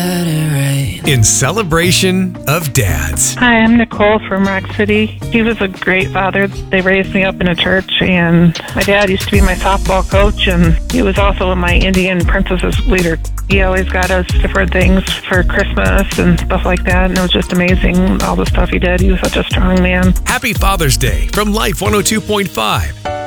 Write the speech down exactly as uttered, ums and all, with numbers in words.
In celebration of dads. Hi, I'm Nicole from Rock City. He was a great father. They raised me up in a church, and my dad used to be my softball coach, and he was also my Indian princesses leader. He always got us different things for Christmas and stuff like that, and it was just amazing, all the stuff he did. He was such a strong man. Happy Father's Day from Life one oh two point five.